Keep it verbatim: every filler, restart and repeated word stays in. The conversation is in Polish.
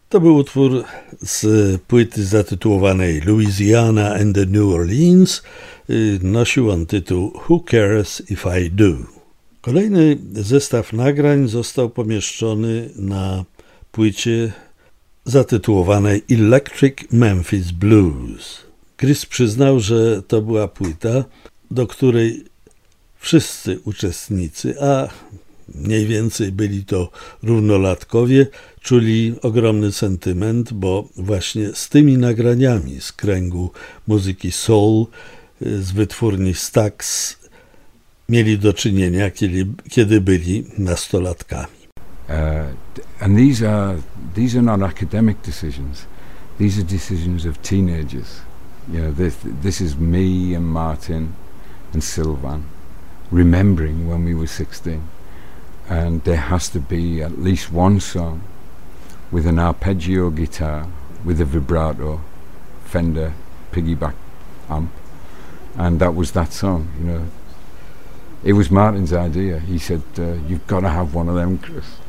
To był utwór z płyty zatytułowanej Louisiana and the New Orleans. Nosił on tytuł Who Cares If I Do. Kolejny zestaw nagrań został pomieszczony na płycie zatytułowanej Electric Memphis Blues. Chris przyznał, że to była płyta, do której wszyscy uczestnicy, a mniej więcej byli to równolatkowie, czuli ogromny sentyment, bo właśnie z tymi nagraniami z kręgu muzyki soul, z wytwórni Stax mieli do czynienia, kiedy, kiedy byli nastolatkami. Uh, and these are these are not academic decisions. These are decisions of teenagers. You know, this, this is me and Martin and Sylvan remembering when we were sixteen. And there has to be at least one song with an arpeggio guitar, with a vibrato, Fender piggyback amp, and that was that song. You know, it was Martin's idea. He said, uh, "You've got to have one of them, Chris."